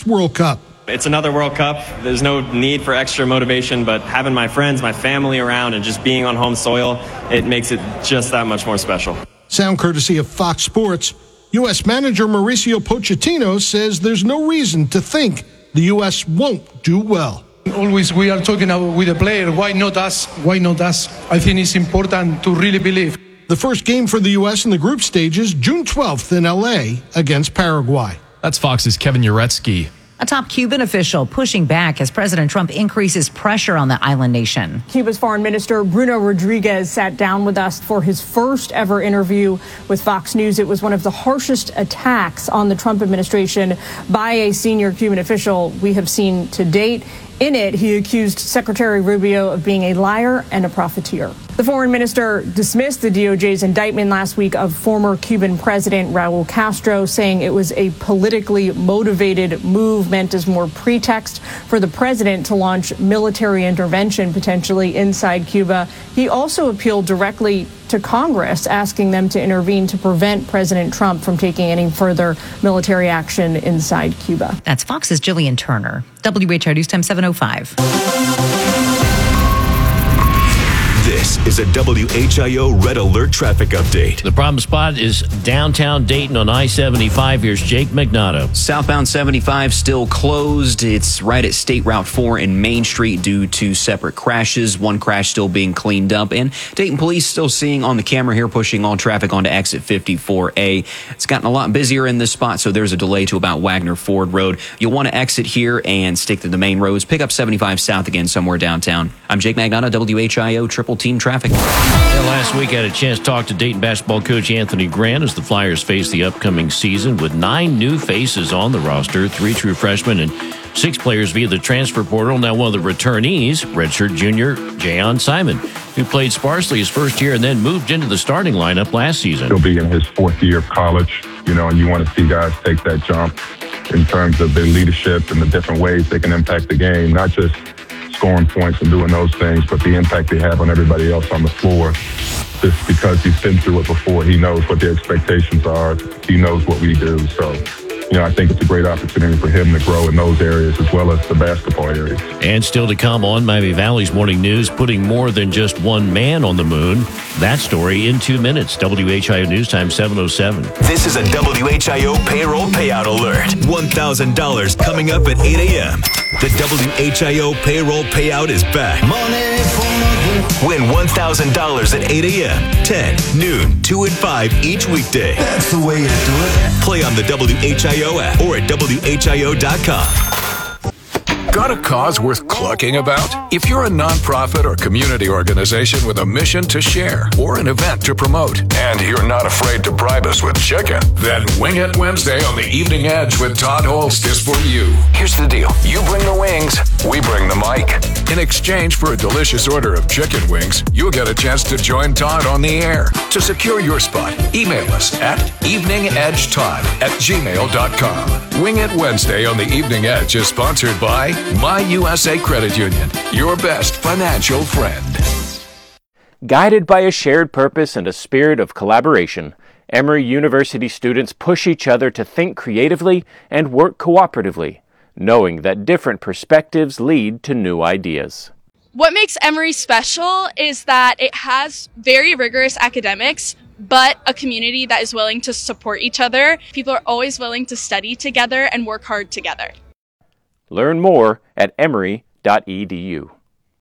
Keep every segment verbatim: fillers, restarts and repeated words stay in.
World Cup. It's another World Cup. There's no need for extra motivation, but having my friends, my family around, and just being on home soil, it makes it just that much more special. Sound courtesy of Fox Sports. U S manager Mauricio Pochettino says there's no reason to think the U S won't do well. Always we are talking about with the player, why not us? Why not us? I think it's important to really believe. The first game for the U S in the group stages, June twelfth in L A against Paraguay. That's Fox's Kevin Uretsky. A top Cuban official pushing back as President Trump increases pressure on the island nation. Cuba's Foreign Minister Bruno Rodriguez sat down with us for his first ever interview with Fox News. It was one of the harshest attacks on the Trump administration by a senior Cuban official we have seen to date. In it, he accused Secretary Rubio of being a liar and a profiteer. The foreign minister dismissed the D O J's indictment last week of former Cuban President Raul Castro, saying it was a politically motivated move meant as more pretext for the president to launch military intervention potentially inside Cuba. He also appealed directly to Congress, asking them to intervene to prevent President Trump from taking any further military action inside Cuba. That's Fox's Jillian Turner. W H I News Time seven oh five. This is a W H I O Red Alert traffic update. The problem spot is downtown Dayton on I seventy-five. Here's Jake Magnato. Southbound seventy-five still closed. It's right at State Route four and Main Street due to separate crashes. One crash still being cleaned up. And Dayton police still seeing on the camera here pushing all traffic onto exit fifty-four A. It's gotten a lot busier in this spot, so there's a delay to about Wagner Ford Road. You'll want to exit here and stick to the main roads. Pick up seventy-five south again somewhere downtown. I'm Jake Magnato, W H I O Triple Team Traffic. Yeah, last week I had a chance to talk to Dayton basketball coach Anthony Grant as the Flyers face the upcoming season with nine new faces on the roster, three true freshmen and six players via the transfer portal. Now one of the returnees, redshirt junior Jayon Simon, who played sparsely his first year and then moved into the starting lineup last season. He'll be in his fourth year of college, you know, and you want to see guys take that jump in terms of their leadership and the different ways they can impact the game, not just scoring points and doing those things, but the impact they have on everybody else on the floor. Just because he's been through it before, he knows what the expectations are. He knows what we do. So, you know, I think it's a great opportunity for him to grow in those areas as well as the basketball areas. And still to come on Miami Valley's Morning News, putting more than just one man on the moon. That story in two minutes. W H I O News Time seven oh seven. This is a W H I O payroll payout alert. one thousand dollars coming up at eight a.m. The W H I O payroll payout is back. Win one thousand dollars at eight a.m., ten, noon, two, and five each weekday. That's the way to do it. Play on the W H I O app or at W H I O dot com. Got a cause worth clucking about? If you're a nonprofit or community organization with a mission to share or an event to promote, and you're not afraid to bribe us with chicken, then Wing It Wednesday on the Evening Edge with Todd Holst is for you. Here's the deal. You bring the wings, we bring the mic. In exchange for a delicious order of chicken wings, you'll get a chance to join Todd on the air. To secure your spot, email us at eveningedgetodd at gmail dot com. Wing It Wednesday on the Evening Edge is sponsored by My U S A Credit Union, your best financial friend. Guided by a shared purpose and a spirit of collaboration, Emory University students push each other to think creatively and work cooperatively, knowing that different perspectives lead to new ideas. What makes Emory special is that it has very rigorous academics, but a community that is willing to support each other. People are always willing to study together and work hard together. Learn more at emory dot e d u.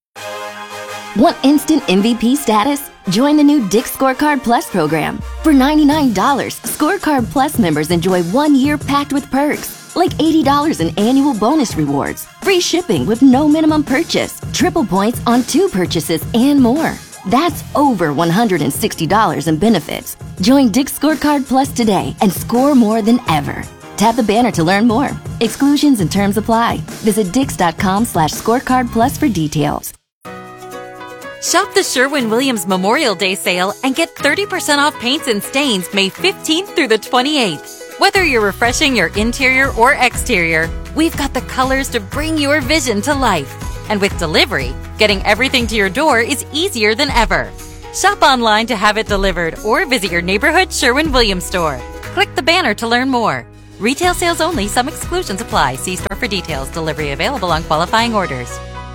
Want instant M V P status? Join the new Dick's Scorecard Plus program. For ninety-nine dollars, Scorecard Plus members enjoy one year packed with perks, like eighty dollars in annual bonus rewards, free shipping with no minimum purchase, triple points on two purchases, and more. That's over one hundred sixty dollars in benefits. Join Dick's Scorecard Plus today and score more than ever. Tap the banner to learn more. Exclusions and terms apply. Visit dix.com slash scorecard plus for details. Shop the Sherwin-Williams Memorial Day sale and get thirty percent off paints and stains May fifteenth through the twenty-eighth. Whether you're refreshing your interior or exterior, we've got the colors to bring your vision to life. And with delivery, getting everything to your door is easier than ever. Shop online to have it delivered or visit your neighborhood Sherwin-Williams store. Click the banner to learn more. Retail sales only. Some exclusions apply. See store for details. Delivery available on qualifying orders.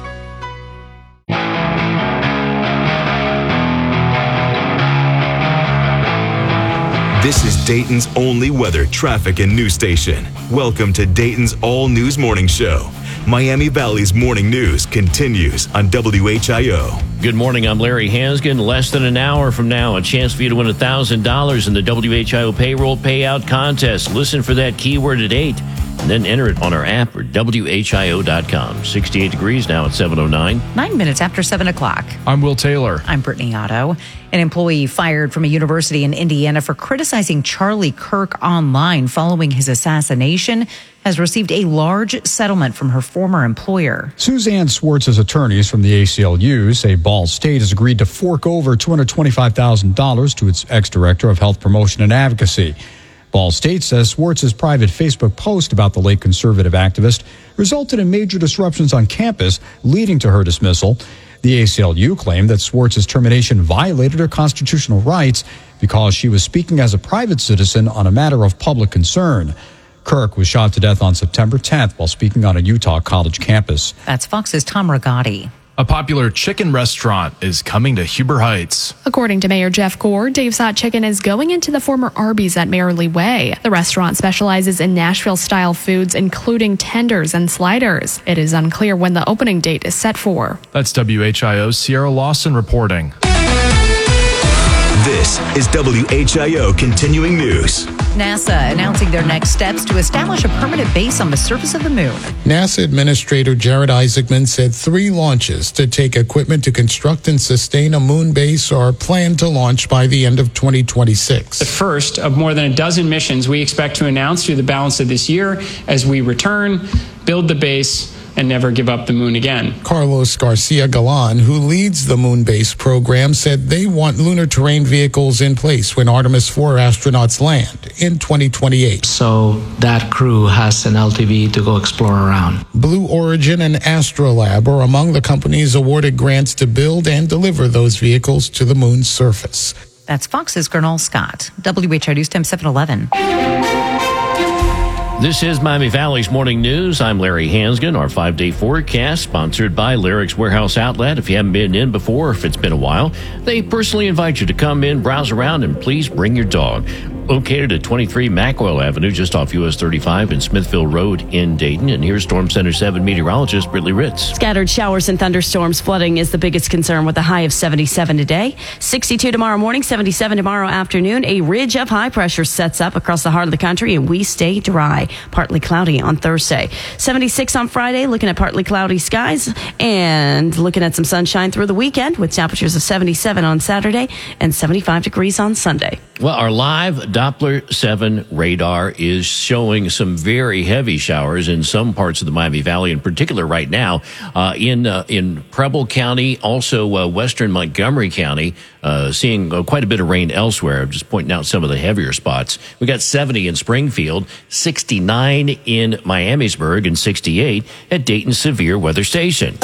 This is Dayton's only weather, traffic, and news station. Welcome to Dayton's All News Morning Show. Miami Valley's morning news continues on W H I O. Good morning, I'm Larry Hansgen. Less than an hour from now, a chance for you to win one thousand dollars in the W H I O payroll payout contest. Listen for that keyword at eight, and then enter it on our app or W H I O dot com. sixty-eight degrees now at seven oh nine. Nine minutes after seven o'clock. I'm Will Taylor. I'm Brittany Otto. An employee fired from a university in Indiana for criticizing Charlie Kirk online following his assassination has received a large settlement from her former employer. Suzanne Swartz's attorneys from the A C L U say Ball State has agreed to fork over two hundred twenty-five thousand dollars to its ex-director of health promotion and advocacy. Ball State says Swartz's private Facebook post about the late conservative activist resulted in major disruptions on campus, leading to her dismissal. The A C L U claimed that Swartz's termination violated her constitutional rights because she was speaking as a private citizen on a matter of public concern. Kirk was shot to death on September tenth while speaking on a Utah college campus. That's Fox's Tom Rigotti. A popular chicken restaurant is coming to Huber Heights. According to Mayor Jeff Gore, Dave's Hot Chicken is going into the former Arby's at Merrily Way. The restaurant specializes in Nashville-style foods, including tenders and sliders. It is unclear when the opening date is set for. That's W H I O's Sierra Lawson reporting. This is W H I O Continuing News. NASA announcing their next steps to establish a permanent base on the surface of the moon. NASA Administrator Jared Isaacman said three launches to take equipment to construct and sustain a moon base are planned to launch by the end of twenty twenty-six. The first of more than a dozen missions we expect to announce through the balance of this year as we return, build the base, and never give up the moon again. Carlos Garcia Galan, who leads the moon base program, said they want lunar terrain vehicles in place when Artemis four astronauts land in twenty twenty-eight. So that crew has an L T V to go explore around. Blue Origin and Astrolab are among the companies awarded grants to build and deliver those vehicles to the moon's surface. That's Fox's Gernal Scott. W H I O News Time seven eleven. This is Miami Valley's Morning News. I'm Larry Hansgen. Our five-day forecast sponsored by Lyric's Warehouse Outlet. If you haven't been in before, if it's been a while, they personally invite you to come in, browse around, and please bring your dog. Located at twenty-three Mackwell Avenue, just off U S thirty-five and Smithville Road in Dayton. And here's Storm Center seven meteorologist Brittany Ritz. Scattered showers and thunderstorms. Flooding is the biggest concern with a high of seventy-seven today. sixty-two tomorrow morning, seventy-seven tomorrow afternoon. A ridge of high pressure sets up across the heart of the country, and we stay dry. Partly cloudy on Thursday. seventy-six on Friday, looking at partly cloudy skies and looking at some sunshine through the weekend with temperatures of seventy-seven on Saturday and seventy-five degrees on Sunday. Well, our live Doppler seven radar is showing some very heavy showers in some parts of the Miami Valley, in particular right now uh, in uh, in Preble County, also uh, western Montgomery County, uh, seeing uh, quite a bit of rain elsewhere. I'm just pointing out some of the heavier spots. We got seventy in Springfield, sixty-nine in Miamisburg, and sixty-eight at Dayton Severe Weather Station.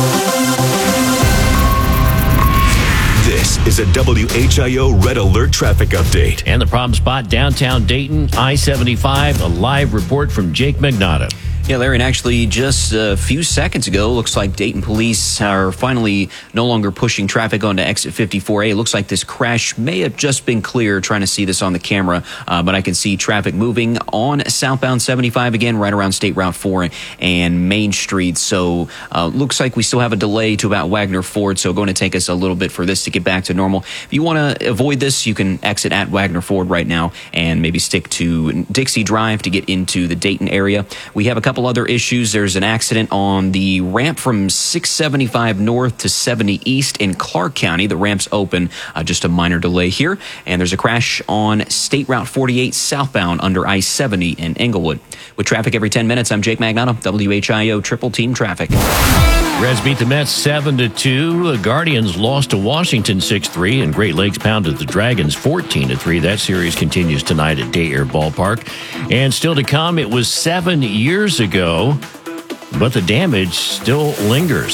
This is a W H I O Red Alert traffic update. And the problem spot downtown Dayton, I seventy-five, a live report from Jake Magnotta. Yeah, Larry, and actually just a few seconds ago, looks like Dayton police are finally no longer pushing traffic onto exit fifty-four A. It looks like this crash may have just been cleared, trying to see this on the camera, uh, but I can see traffic moving on southbound seventy-five again, right around State Route four and Main Street. So uh, looks like we still have a delay to about Wagner Ford, so going to take us a little bit for this to get back to normal. If you want to avoid this, you can exit at Wagner Ford right now and maybe stick to Dixie Drive to get into the Dayton area. We have a couple other issues. There's an accident on the ramp from six seventy-five north to seventy east in Clark County. The ramp's open, uh, just a minor delay here. And there's a crash on State Route forty-eight southbound under I seventy in Englewood. With traffic every ten minutes, I'm Jake Magnotta, W H I O Triple Team Traffic. Reds beat the Mets seven to two. The Guardians lost to Washington six three, and Great Lakes pounded the Dragons fourteen to three. That series continues tonight at Day Air Ballpark. And still to come, it was seven years ago, but the damage still lingers.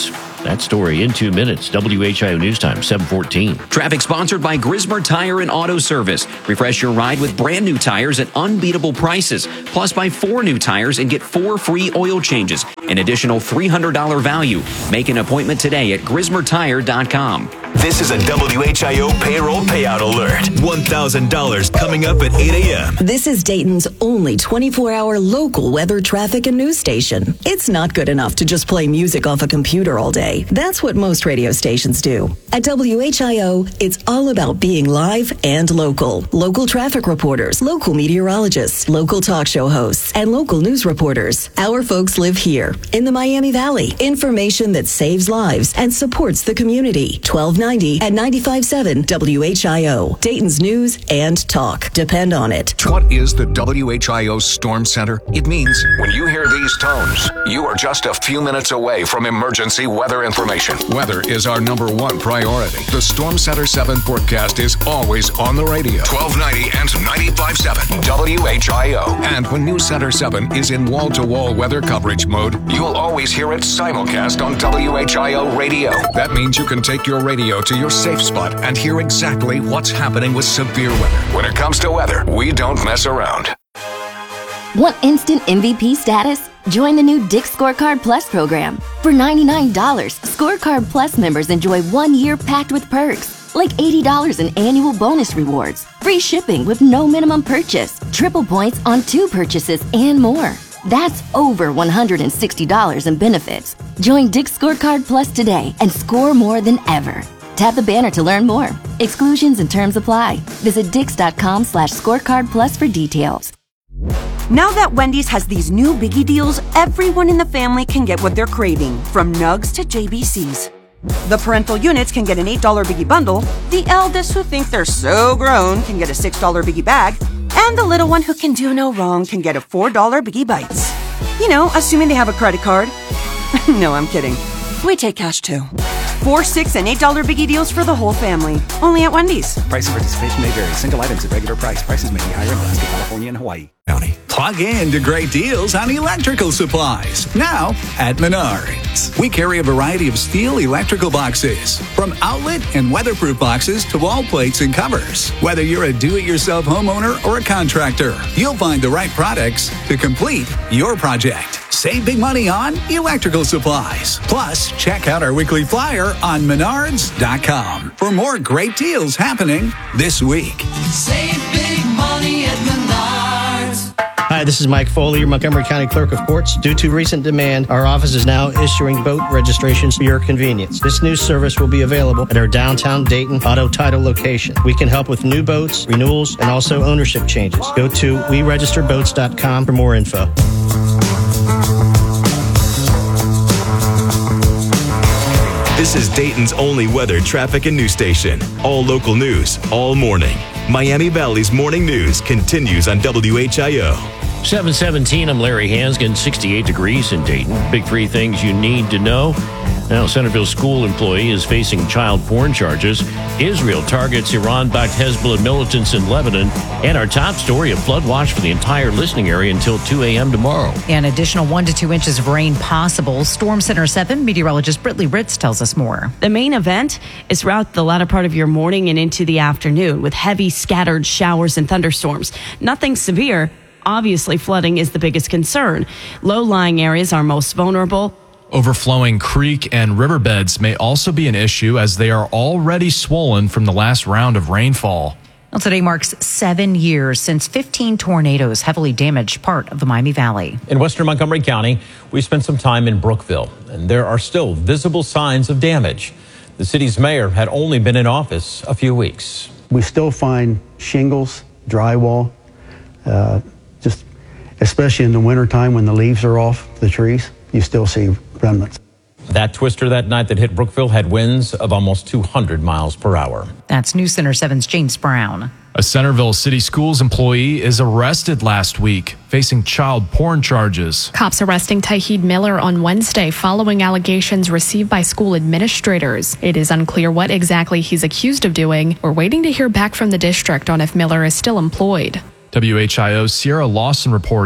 That story in two minutes. W H I O News Time, seven fourteen. Traffic sponsored by Grismer Tire and Auto Service. Refresh your ride with brand new tires at unbeatable prices. Plus, buy four new tires and get four free oil changes. An additional three hundred dollars value. Make an appointment today at grismer tire dot com. This is a W H I O payroll payout alert. one thousand dollars coming up at eight a.m. This is Dayton's only twenty-four hour local weather, traffic, and news station. It's not good enough to just play music off a computer all day. That's what most radio stations do. At W H I O, it's all about being live and local. Local traffic reporters, local meteorologists, local talk show hosts, and local news reporters. Our folks live here in the Miami Valley. Information that saves lives and supports the community. twelve ninety at ninety-five point seven W H I O. Dayton's news and talk. Depend on it. What is the W H I O Storm Center? It means when you hear these tones, you are just a few minutes away from emergency weather information. Weather is our number one priority. The Storm Center seven forecast is always on the radio. twelve ninety and ninety-five point seven W H I O. And when News Center seven is in wall-to-wall weather coverage mode, you'll always hear it simulcast on W H I O radio. That means you can take your radio to your safe spot and hear exactly what's happening with severe weather. When it comes to weather, we don't mess around. Want instant M V P status? Join the new Dick's Scorecard Plus program. For ninety-nine dollars, Scorecard Plus members enjoy one year packed with perks, like eighty dollars in annual bonus rewards, free shipping with no minimum purchase, triple points on two purchases, and more. That's over one hundred sixty dollars in benefits. Join Dick's Scorecard Plus today and score more than ever. Tap the banner to learn more. Exclusions and terms apply. Visit dix.com slash scorecard plus for details. Now that Wendy's has these new biggie deals, everyone in the family can get what they're craving, from nugs to J B Cs. The parental units can get an eight dollar biggie bundle, the eldest who think they're so grown can get a six dollar biggie bag, and the little one who can do no wrong can get a four dollar biggie bites. You know, assuming they have a credit card. No, I'm kidding. We take cash too. Four, six, and eight dollar biggie deals for the whole family. Only at Wendy's. Price and participation may vary. Single items at regular price. Prices may be higher in Alaska, California, and Hawaii. County. Plug in to great deals on electrical supplies. Now at Menards. We carry a variety of steel electrical boxes, from outlet and weatherproof boxes to wall plates and covers. Whether you're a do-it-yourself homeowner or a contractor, you'll find the right products to complete your project. Save big money on electrical supplies. Plus, check out our weekly flyer on menards dot com for more great deals happening this week. Save big money at Menards. Hi, this is Mike Foley, your Montgomery County Clerk of Courts. Due to recent demand, our office is now issuing boat registrations for your convenience. This new service will be available at our downtown Dayton auto title location. We can help with new boats, renewals, and also ownership changes. Go to we register boats dot com for more info. This is Dayton's only weather, traffic, and news station. All local news, all morning. Miami Valley's morning news continues on W H I O. seven seventeen, I'm Larry Hansgen, sixty-eight degrees in Dayton. Big three things you need to know. Now, Centerville school employee is facing child porn charges. Israel targets Iran-backed Hezbollah militants in Lebanon. And our top story, a flood watch for the entire listening area until two a.m. tomorrow. An additional one to two inches of rain possible. Storm Center seven meteorologist Britley Ritz tells us more. The main event is throughout the latter part of your morning and into the afternoon with heavy scattered showers and thunderstorms. Nothing severe. Obviously, flooding is the biggest concern. Low-lying areas are most vulnerable. Overflowing creek and riverbeds may also be an issue as they are already swollen from the last round of rainfall. Well, today marks seven years since fifteen tornadoes heavily damaged part of the Miami Valley. In western Montgomery County, we spent some time in Brookville, and there are still visible signs of damage. The city's mayor had only been in office a few weeks. We still find shingles, drywall, uh, just especially in the wintertime when the leaves are off the trees, you still see remnants. That twister that night that hit Brookville had winds of almost two hundred miles per hour. That's News Center seven's James Brown. A Centerville City Schools employee is arrested last week, facing child porn charges. Cops arresting Taiheed Miller on Wednesday following allegations received by school administrators. It is unclear what exactly he's accused of doing. We're waiting to hear back from the district on if Miller is still employed. W H I O's Sierra Lawson reporting.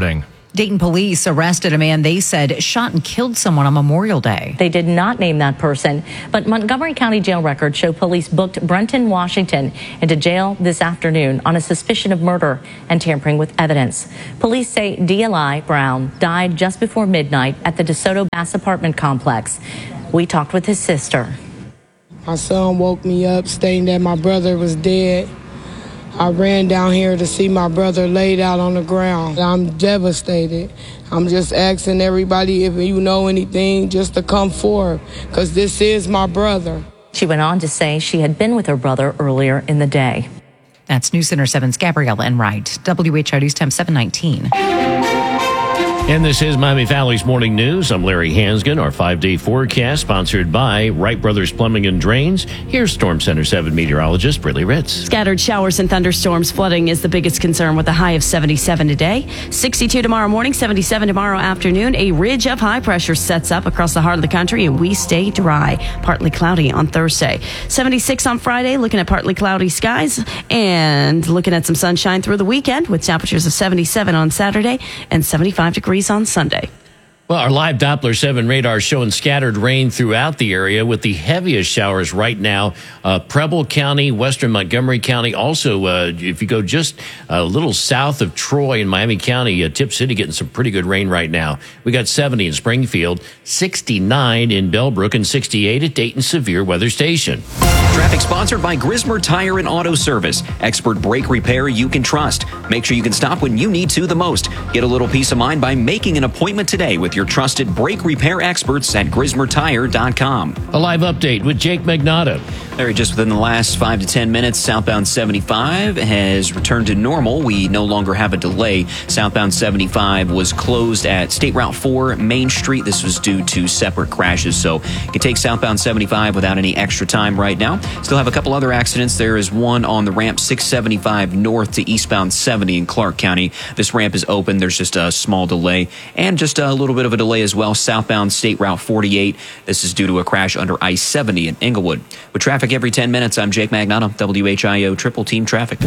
Dayton police arrested a man they said shot and killed someone on Memorial Day. They did not name that person, but Montgomery County jail records show police booked Brenton Washington into jail this afternoon on a suspicion of murder and tampering with evidence. Police say D L I Brown died just before midnight at the DeSoto Bass apartment complex. We talked with his sister. My son woke me up stating that my brother was dead. I ran down here to see my brother laid out on the ground. I'm devastated. I'm just asking everybody, if you know anything, just to come forward, because this is my brother. She went on to say she had been with her brother earlier in the day. That's News Center seven's Gabrielle Enright. W H I News Time seven nineteen. And this is Miami Valley's Morning News. I'm Larry Hansgen. Our five-day forecast sponsored by Wright Brothers Plumbing and Drains. Here's Storm Center seven meteorologist Brittany Ritz. Scattered showers and thunderstorms. Flooding is the biggest concern with a high of seventy-seven today. sixty-two tomorrow morning, seventy-seven tomorrow afternoon. A ridge of high pressure sets up across the heart of the country, and we stay dry. Partly cloudy on Thursday. seventy-six on Friday, looking at partly cloudy skies and looking at some sunshine through the weekend with temperatures of seventy-seven on Saturday and seventy-five degrees on Sunday. Well, our live Doppler seven radar showing scattered rain throughout the area with the heaviest showers right now. Uh, Preble County, western Montgomery County. Also, uh, if you go just a little south of Troy in Miami County, uh, Tip City getting some pretty good rain right now. We got seventy in Springfield, sixty-nine in Bellbrook, and sixty-eight at Dayton Severe Weather Station. Traffic sponsored by Grismer Tire and Auto Service. Expert brake repair you can trust. Make sure you can stop when you need to the most. Get a little peace of mind by making an appointment today with your trusted brake repair experts at grismer tire dot com. A live update with Jake Magnotta. Larry, just within the last five to ten minutes, southbound seventy-five has returned to normal. We no longer have a delay. Southbound seventy-five was closed at State Route four, Main Street. This was due to separate crashes, so you can take southbound seventy-five without any extra time right now. Still have a couple other accidents. There is one on the ramp six seventy-five north to eastbound seventy in Clark County. This ramp is open. There's just a small delay and just a little bit of a delay as well. Southbound State Route forty-eight. This is due to a crash under I seventy in Inglewood. With traffic every ten minutes, I'm Jake Magnotta, W H I O Triple Team Traffic.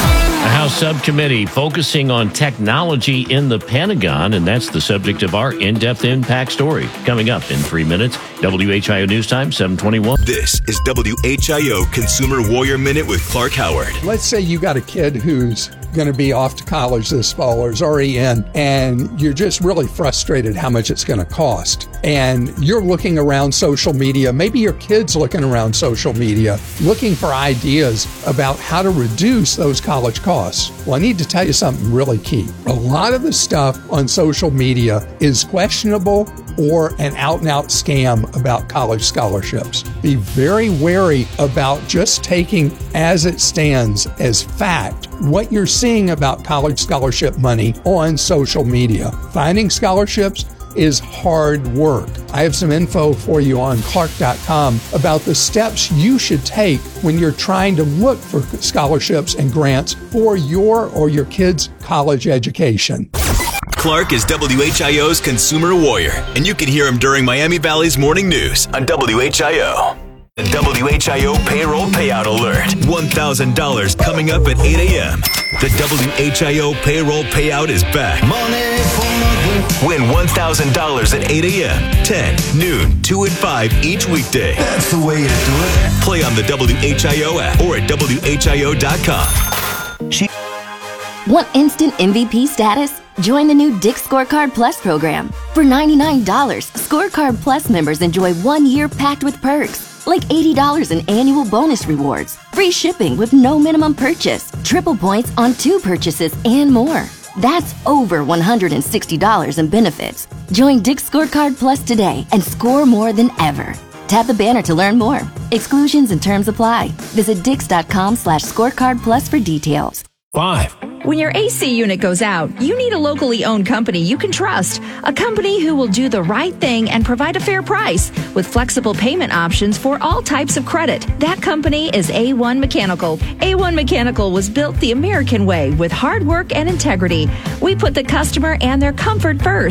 A House subcommittee focusing on technology in the Pentagon, and that's the subject of our in-depth impact story. Coming up in three minutes, W H I O News Time, seven twenty-one. This is W H I O Consumer Warrior Minute with Clark Howard. Let's say you got a kid who's going to be off to college this fall or is already in, and you're just really frustrated how much it's going to cost. And you're looking around social media, maybe your kid's looking around social media, looking for ideas about how to reduce those college costs. Well, I need to tell you something really key. A lot of the stuff on social media is questionable or an out-and-out scam about college scholarships. Be very wary about just taking as it stands as fact what you're seeing about college scholarship money on social media. Finding scholarships is hard work. I have some info for you on clark dot com about the steps you should take when you're trying to look for scholarships and grants for your or your kid's college education. Clark is W H I O's Consumer Warrior, and you can hear him during Miami Valley's Morning News on W H I O. The W H I O Payroll Payout Alert. one thousand dollars coming up at eight a.m. The W H I O Payroll Payout is back. Money for Win one thousand dollars at eight a.m., ten, noon, two, and five each weekday. That's the way to do it. Play on the W H I O app or at W H I O dot com. She- Want instant M V P status? Join the new Dick's Scorecard Plus program. For ninety-nine dollars, Scorecard Plus members enjoy one year packed with perks, like eighty dollars in annual bonus rewards, free shipping with no minimum purchase, triple points on two purchases, and more. That's over one hundred sixty dollars in benefits. Join Dick's Scorecard Plus today and score more than ever. Tap the banner to learn more. Exclusions and terms apply. Visit dix.com slash scorecard plus for details. Five. When your A C unit goes out, you need a locally owned company you can trust. A company who will do the right thing and provide a fair price with flexible payment options for all types of credit. That company is A one Mechanical. A one Mechanical was built the American way with hard work and integrity. We put the customer and their comfort first.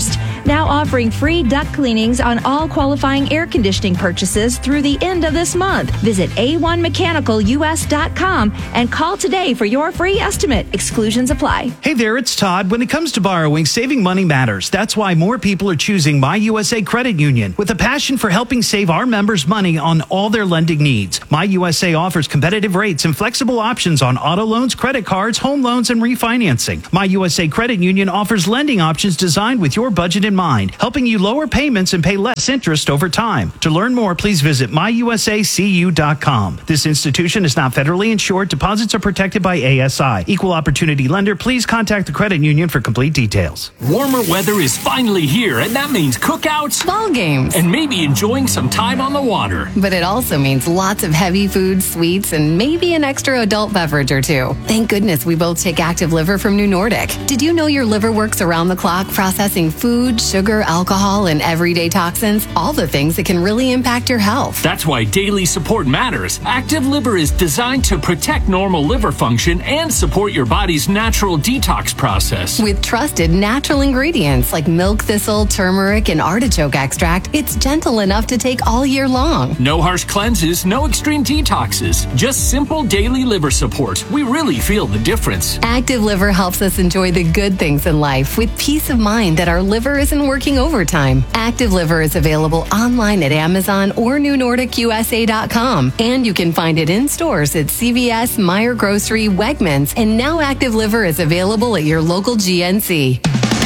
Now offering free duct cleanings on all qualifying air conditioning purchases through the end of this month. Visit A one mechanical U S dot com and call today for your free estimate. Exclusions apply. Hey there, it's Todd. When it comes to borrowing, saving money matters. That's why more people are choosing My U S A Credit Union with a passion for helping save our members money on all their lending needs. My U S A offers competitive rates and flexible options on auto loans, credit cards, home loans, and refinancing. My U S A Credit Union offers lending options designed with your budget in mind, helping you lower payments and pay less interest over time. To learn more, please visit my u s a c u dot com. This institution is not federally insured. Deposits are protected by A S I. Equal opportunity lender. Please contact the credit union for complete details. Warmer weather is finally here, and that means cookouts, ball games, and maybe enjoying some time on the water. But it also means lots of heavy foods, sweets, and maybe an extra adult beverage or two. Thank goodness we both take Active Liver from New Nordic. Did you know your liver works around the clock processing food, sugar, alcohol, and everyday toxins? All the things that can really impact your health. That's why daily support matters. Active Liver is designed to protect normal liver function and support your body's natural detox process. With trusted natural ingredients like milk thistle, turmeric, and artichoke extract, it's gentle enough to take all year long. No harsh cleanses, no extreme detoxes, just simple daily liver support. We really feel the difference. Active Liver helps us enjoy the good things in life with peace of mind that our liver isn't working overtime. Active Liver is available online at Amazon or new nordic u s a dot com, and you can find it in stores at C V S, Meijer Grocery, Wegmans, and now Active Liver is available at your local G N C.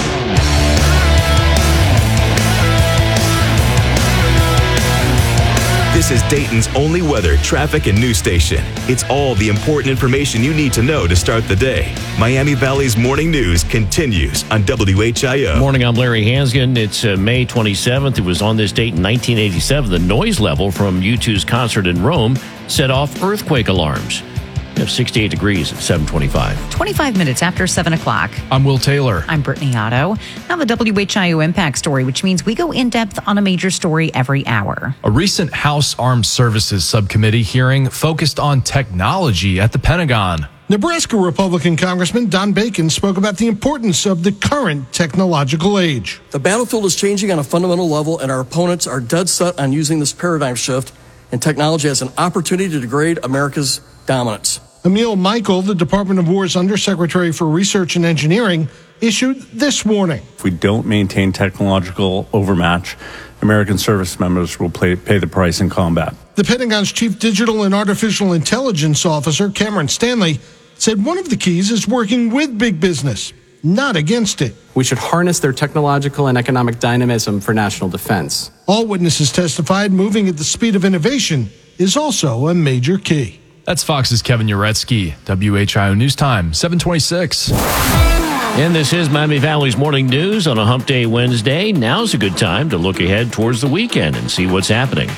This is Dayton's only weather, traffic, and news station. It's all the important information you need to know to start the day. Miami Valley's morning news continues on W H I O. Morning, I'm Larry Hansgen. It's uh, May twenty-seventh. It was on this date in nineteen eighty-seven. The noise level from U two's concert in Rome set off earthquake alarms. We have sixty-eight degrees at seven twenty-five. twenty-five minutes after seven o'clock. I'm Will Taylor. I'm Brittany Otto. Now the W H I O Impact Story, which means we go in depth on a major story every hour. A recent House Armed Services Subcommittee hearing focused on technology at the Pentagon. Nebraska Republican Congressman Don Bacon spoke about the importance of the current technological age. The battlefield is changing on a fundamental level, and our opponents are dead set on using this paradigm shift and technology as an opportunity to degrade America's dominance. Emil Michael, the Department of War's Undersecretary for Research and Engineering, issued this warning. If we don't maintain technological overmatch, American service members will pay, pay the price in combat. The Pentagon's Chief Digital and Artificial Intelligence Officer, Cameron Stanley, said one of the keys is working with big business, not against it. We should harness their technological and economic dynamism for national defense. All witnesses testified moving at the speed of innovation is also a major key. That's Fox's Kevin Uretsky. W H I O News Time, seven twenty-six. And this is Miami Valley's Morning News on a Hump Day Wednesday. Now's a good time to look ahead towards the weekend and see what's happening.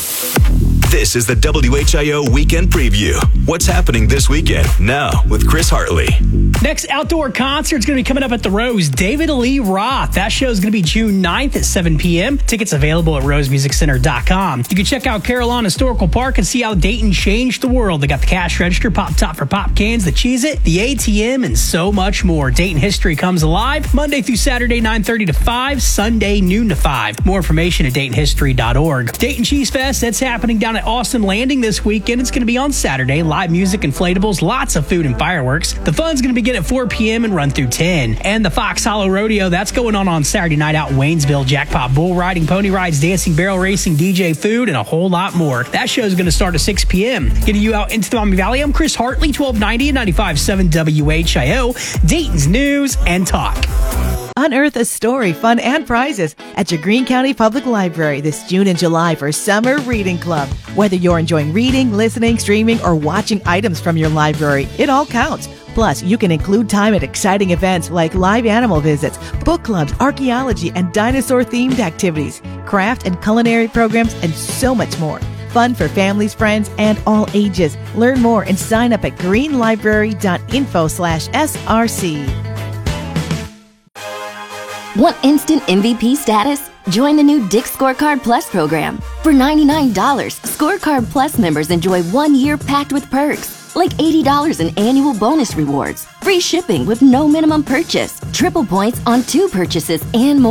This is the W H I O Weekend Preview. What's happening this weekend? Now with Chris Hartley. Next outdoor concert is going to be coming up at the Rose. David Lee Roth. That show is going to be June ninth at seven p.m. Tickets available at rose music center dot com. You can check out Carillon Historical Park and see how Dayton changed the world. They got the cash register, Pop Top for Pop Cans, the Cheez-It, the A T M, and so much more. Dayton history comes alive Monday through Saturday, nine thirty to five, Sunday, noon to five. More information at dayton history dot org. Dayton Cheese Fest, that's happening down at Austin Landing this weekend. It's going to be on Saturday. Live music, inflatables, lots of food and fireworks. The fun's going to begin at four p.m. and run through ten. And the Fox Hollow Rodeo, that's going on on Saturday night out in Waynesville. Jackpot bull riding, pony rides, dancing, barrel racing, D J food, and a whole lot more. That show is going to start at six p.m. Getting you out into the Miami Valley, I'm Chris Hartley, twelve ninety and ninety-five point seven W H I O, Dayton's News and Talk. Unearth a story, fun, and prizes at your Greene County Public Library this June and July for Summer Reading Club. Whether you're enjoying reading, listening, streaming, or watching items from your library, it all counts. Plus, you can include time at exciting events like live animal visits, book clubs, archaeology, and dinosaur-themed activities, craft and culinary programs, and so much more. Fun for families, friends, and all ages. Learn more and sign up at greenlibrary.info slash SRC. Want instant M V P status? Join the new Dick's Scorecard Plus program. For ninety-nine dollars, Scorecard Plus members enjoy one year packed with perks, like eighty dollars in annual bonus rewards, free shipping with no minimum purchase, triple points on two purchases, and more.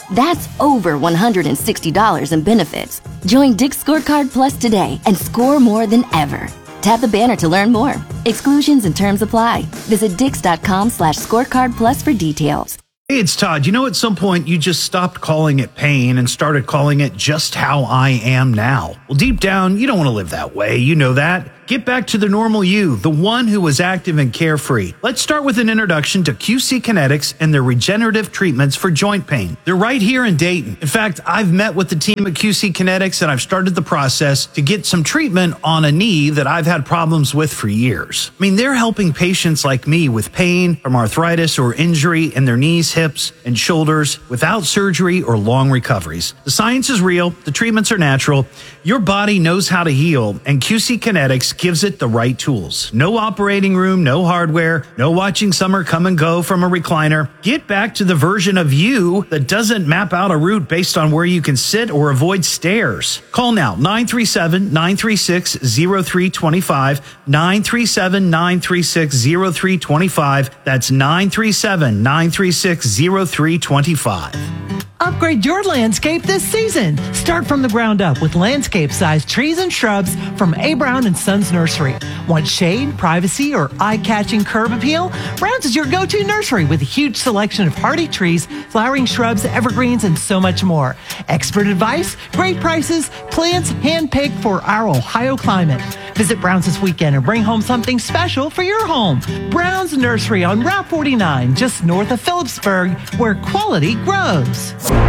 That's over one hundred sixty dollars in benefits. Join Dick's Scorecard Plus today and score more than ever. Tap the banner to learn more. Exclusions and terms apply. Visit dix.com slash scorecard plus for details. Hey, it's Todd. You know, at some point, you just stopped calling it pain and started calling it just how I am now. Well, deep down, you don't want to live that way. You know that. Get back to the normal you, the one who was active and carefree. Let's start with an introduction to Q C Kinetics and their regenerative treatments for joint pain. They're right here in Dayton. In fact, I've met with the team at Q C Kinetics and I've started the process to get some treatment on a knee that I've had problems with for years. I mean, they're helping patients like me with pain from arthritis or injury in their knees, hips, and shoulders without surgery or long recoveries. The science is real. The treatments are natural. Your body knows how to heal, and Q C Kinetics gives it the right tools. No operating room, no hardware, no watching summer come and go from a recliner. Get back to the version of you that doesn't map out a route based on where you can sit or avoid stairs. Call now, nine three seven, nine three six, zero three two five, nine three seven, nine three six, zero three two five. That's nine three seven, nine three six, zero three two five. Upgrade your landscape this season. Start from the ground up with landscape-sized trees and shrubs from A. Brown and Sons Nursery. Want shade, privacy, or eye-catching curb appeal? Brown's is your go-to nursery with a huge selection of hardy trees, flowering shrubs, evergreens, and so much more. Expert advice, great prices, plants hand-picked for our Ohio climate. Visit Brown's this weekend and bring home something special for your home. Brown's Nursery on Route forty-nine, just north of Phillipsburg, where quality grows.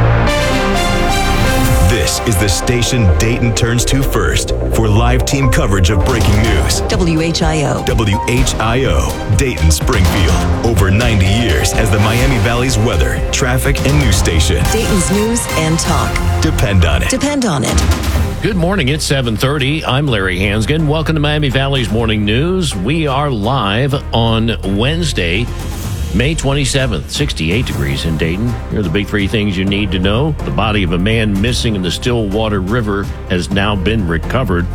This is the station Dayton turns to first for live team coverage of breaking news. W H I O. W H I O, Dayton Springfield. Over ninety years as the Miami Valley's weather, traffic, and news station. Dayton's news and talk. Depend on it. Depend on it. Good morning. It's seven thirty. I'm Larry Hansgen. Welcome to Miami Valley's Morning News. We are live on Wednesday, May twenty-seventh, sixty-eight degrees in Dayton. Here are the big three things you need to know. The body of a man missing in the Stillwater River has now been recovered.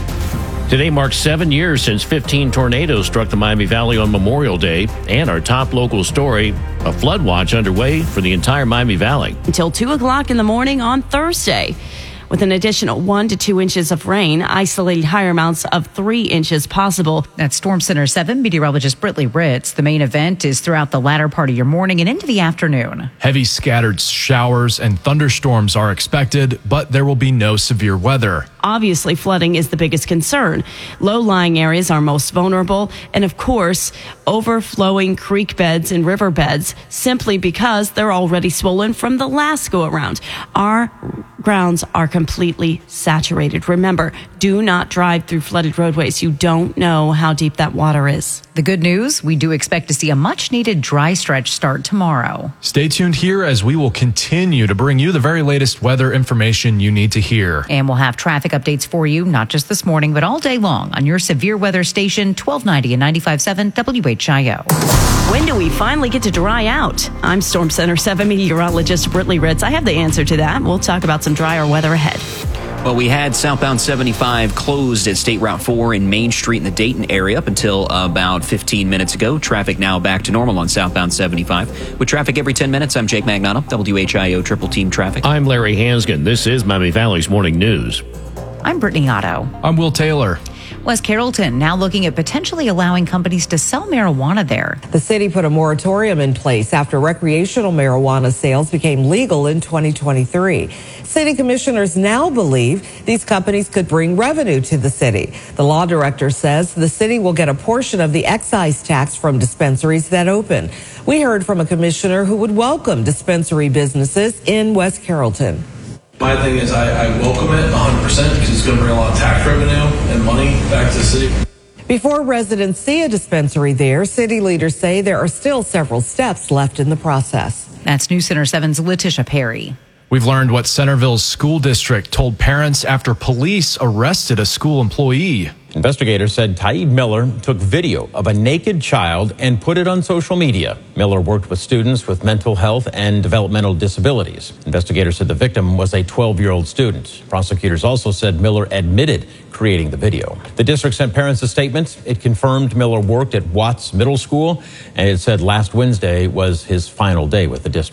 Today marks seven years since fifteen tornadoes struck the Miami Valley on Memorial Day. And our top local story, a flood watch underway for the entire Miami Valley. Until two o'clock in the morning on Thursday. With an additional one to two inches of rain, isolated higher amounts of three inches possible. That's Storm Center seven meteorologist Britley Ritz. The main event is throughout the latter part of your morning and into the afternoon. Heavy scattered showers and thunderstorms are expected, but there will be no severe weather. Obviously, flooding is the biggest concern. Low-lying areas are most vulnerable, and of course, overflowing creek beds and river beds, simply because they're already swollen from the last go-around. Our grounds are completely saturated. Remember, do not drive through flooded roadways. You don't know how deep that water is. The good news, we do expect to see a much-needed dry stretch start tomorrow. Stay tuned here as we will continue to bring you the very latest weather information you need to hear. And we'll have traffic updates for you, not just this morning, but all day long on your severe weather station, twelve ninety and ninety-five point seven W H I O. When do we finally get to dry out? I'm Storm Center seven meteorologist Britley Ritz. I have the answer to that. We'll talk about some drier weather ahead. Well, we had southbound seventy-five closed at State Route four in Main Street in the Dayton area up until about fifteen minutes ago. Traffic now back to normal on southbound seventy-five. With traffic every ten minutes, I'm Jake Magnotta, W H I O Triple Team Traffic. I'm Larry Hansgen. This is Miami Valley's Morning News. I'm Brittany Otto. I'm Will Taylor. West Carrollton now looking at potentially allowing companies to sell marijuana there. The city put a moratorium in place after recreational marijuana sales became legal in twenty twenty-three. City commissioners now believe these companies could bring revenue to the city. The law director says the city will get a portion of the excise tax from dispensaries that open. We heard from a commissioner who would welcome dispensary businesses in West Carrollton. My thing is I, I welcome it one hundred percent because it's going to bring a lot of tax revenue and money back to the city. Before residents see a dispensary there, city leaders say there are still several steps left in the process. That's News Center seven's Letitia Perry. We've learned what Centerville's school district told parents after police arrested a school employee. Investigators said Taib Miller took video of a naked child and put it on social media. Miller worked with students with mental health and developmental disabilities. Investigators said the victim was a twelve-year-old student. Prosecutors also said Miller admitted creating the video. The district sent parents a statement. It confirmed Miller worked at Watts Middle School, and it said last Wednesday was his final day with the district.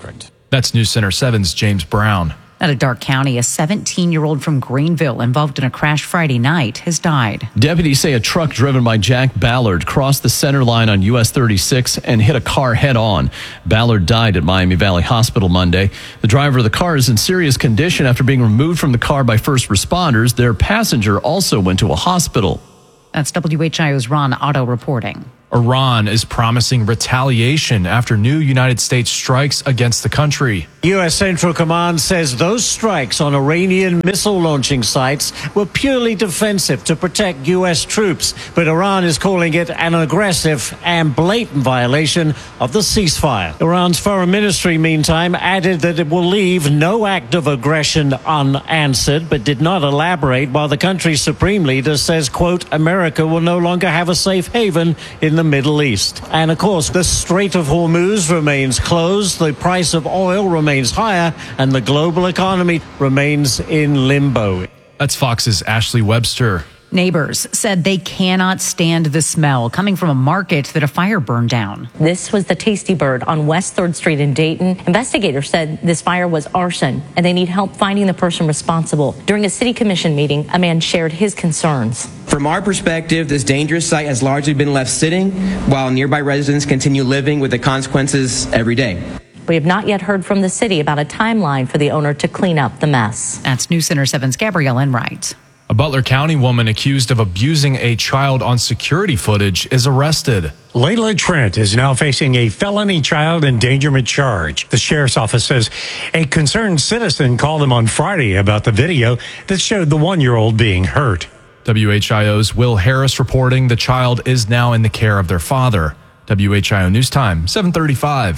That's News Center seven's James Brown. Out of Dark County, a seventeen-year-old from Greenville involved in a crash Friday night has died. Deputies say a truck driven by Jack Ballard crossed the center line on U S thirty-six and hit a car head-on. Ballard died at Miami Valley Hospital Monday. The driver of the car is in serious condition after being removed from the car by first responders. Their passenger also went to a hospital. That's W H I O's Ron Otto reporting. Iran is promising retaliation after new United States strikes against the country. U S Central Command says those strikes on Iranian missile launching sites were purely defensive to protect U S troops, but Iran is calling it an aggressive and blatant violation of the ceasefire. Iran's foreign ministry, meantime, added that it will leave no act of aggression unanswered, but did not elaborate, while the country's supreme leader says, quote, America will no longer have a safe haven in the Middle East. And of course, the Strait of Hormuz remains closed, the price of oil remains higher, and the global economy remains in limbo. That's Fox's Ashley Webster. Neighbors said they cannot stand the smell coming from a market that a fire burned down. This was the Tasty Bird on West third Street in Dayton. Investigators said this fire was arson and they need help finding the person responsible. During a city commission meeting, a man shared his concerns. From our perspective, this dangerous site has largely been left sitting while nearby residents continue living with the consequences every day. We have not yet heard from the city about a timeline for the owner to clean up the mess. That's News Center seven's Gabrielle Enright. A Butler County woman accused of abusing a child on security footage is arrested. Layla Trent is now facing a felony child endangerment charge. The sheriff's office says a concerned citizen called them on Friday about the video that showed the one-year-old being hurt. W H I O's Will Harris reporting the child is now in the care of their father. W H I O News Time, seven thirty-five.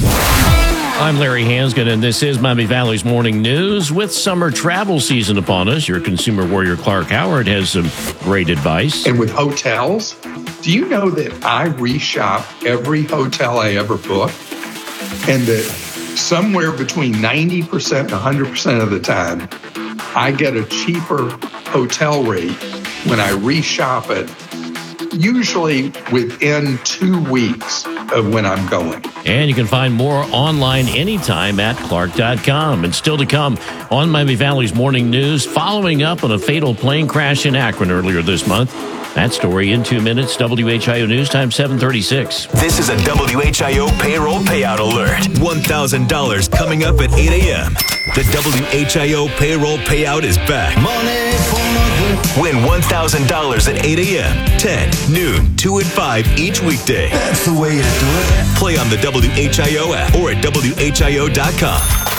I'm Larry Hansgen, and this is Miami Valley's Morning News. With summer travel season upon us, your consumer warrior Clark Howard has some great advice. And with hotels, do you know that I reshop every hotel I ever book? And that somewhere between ninety percent and one hundred percent of the time, I get a cheaper hotel rate when I reshop it, usually within two weeks of when I'm going. And you can find more online anytime at clark dot com. And still to come on Miami Valley's Morning News, following up on a fatal plane crash in Akron earlier this month. That story in two minutes. W H I O News Time, seven thirty-six. This is a W H I O payroll payout alert. one thousand dollars coming up at eight a.m. The W H I O payroll payout is back. Money for my Win one thousand dollars at eight a.m., ten, noon, two, and five each weekday. That's the way to do it. Play on the W H I O app or at W H I O dot com.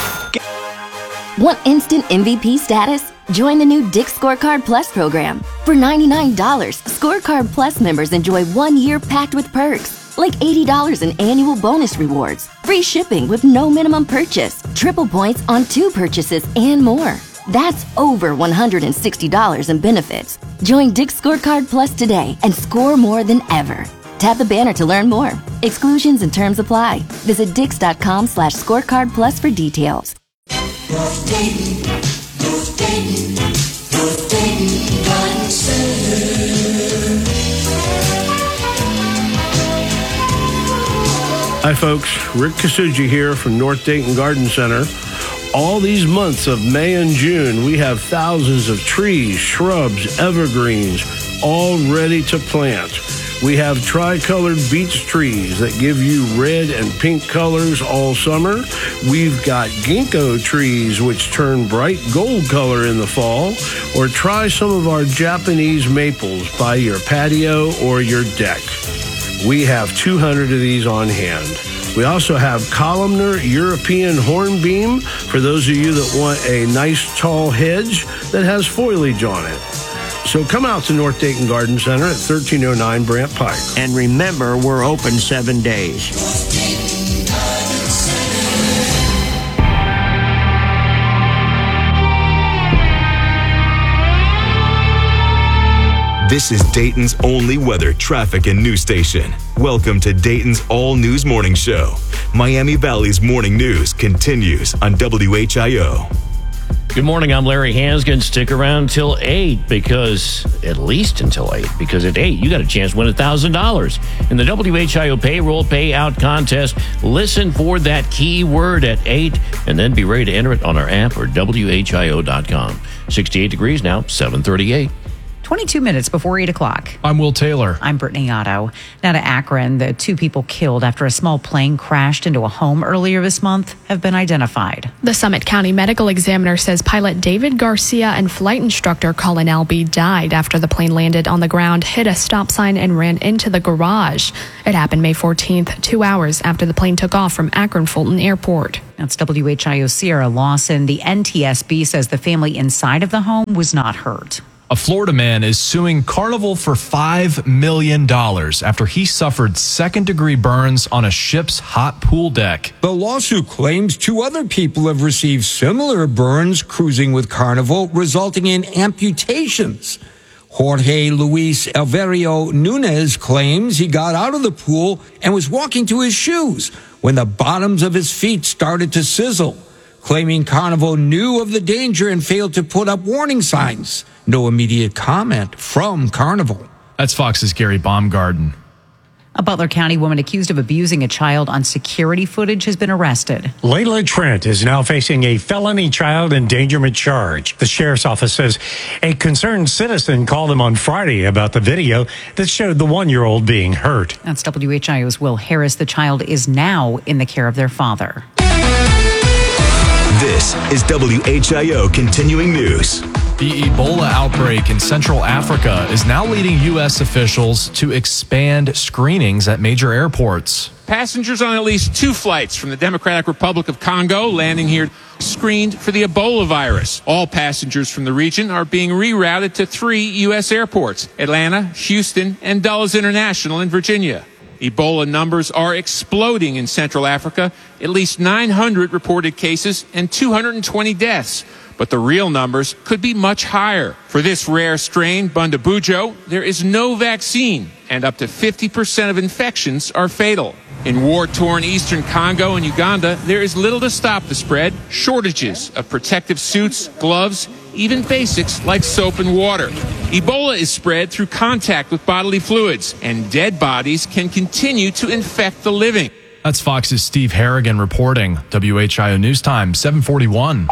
Want instant M V P status? Join the new Dick's Scorecard Plus program. For ninety-nine dollars, Scorecard Plus members enjoy one year packed with perks, like eighty dollars in annual bonus rewards, free shipping with no minimum purchase, triple points on two purchases, and more. That's over one hundred sixty dollars in benefits. Join Dick's Scorecard Plus today and score more than ever. Tap the banner to learn more. Exclusions and terms apply. Visit dix.com slash scorecard plus for details. North Dayton, North Dayton, North Dayton Garden Center. Hi folks, Rick Kasuji here from North Dayton Garden Center. All these months of May and June, we have thousands of trees, shrubs, evergreens, all ready to plant. We have tricolored beech trees that give you red and pink colors all summer. We've got ginkgo trees which turn bright gold color in the fall. Or try some of our Japanese maples by your patio or your deck. We have two hundred of these on hand. We also have columnar European hornbeam for those of you that want a nice tall hedge that has foliage on it. So come out to North Dayton Garden Center at thirteen oh nine Brant Pike. And remember, we're open seven days. This is Dayton's only weather, traffic, and news station. Welcome to Dayton's All News Morning Show. Miami Valley's Morning News continues on W H I O. Good morning, I'm Larry Hansgen. Stick around till eight because, at least until eight, because at eight, you got a chance to win one thousand dollars in the W H I O Payroll Payout Contest. Listen for that key word at eight and then be ready to enter it on our app or W H I O dot com. sixty-eight degrees now, seven thirty-eight. twenty-two minutes before eight o'clock. I'm Will Taylor. I'm Brittany Otto. Now to Akron, the two people killed after a small plane crashed into a home earlier this month have been identified. The Summit County Medical Examiner says pilot David Garcia and flight instructor Colin Albee died after the plane landed on the ground, hit a stop sign, and ran into the garage. It happened May fourteenth, two hours after the plane took off from Akron Fulton Airport. That's W H I O Sierra Lawson. The N T S B says the family inside of the home was not hurt. A Florida man is suing Carnival for five million dollars after he suffered second-degree burns on a ship's hot pool deck. The lawsuit claims two other people have received similar burns cruising with Carnival, resulting in amputations. Jorge Luis Alverio Nunez claims he got out of the pool and was walking to his shoes when the bottoms of his feet started to sizzle, claiming Carnival knew of the danger and failed to put up warning signs. No immediate comment from Carnival. That's Fox's Gary Baumgarten. A Butler County woman accused of abusing a child on security footage has been arrested. Layla Trent is now facing a felony child endangerment charge. The sheriff's office says a concerned citizen called them on Friday about the video that showed the one-year-old being hurt. That's W H I O's Will Harris. The child is now in the care of their father. This is W H I O Continuing News. The Ebola outbreak in Central Africa is now leading U S officials to expand screenings at major airports. Passengers on at least two flights from the Democratic Republic of Congo landing here screened for the Ebola virus. All passengers from the region are being rerouted to three U S airports: Atlanta, Houston, and Dulles International in Virginia. Ebola numbers are exploding in Central Africa. At least nine hundred reported cases and two hundred twenty deaths. But the real numbers could be much higher. For this rare strain, Bundabujo, there is no vaccine, and up to fifty percent of infections are fatal. In war-torn eastern Congo and Uganda, there is little to stop the spread. Shortages of protective suits, gloves, even basics like soap and water. Ebola is spread through contact with bodily fluids, and dead bodies can continue to infect the living. That's Fox's Steve Harrigan reporting. W H I O News Time, seven forty-one.